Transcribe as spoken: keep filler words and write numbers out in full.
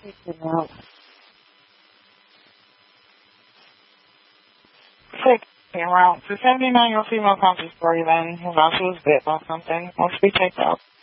Take it out. Take it out. The seventy-nine year old female comes to story then about she was bit by something. Once we take out.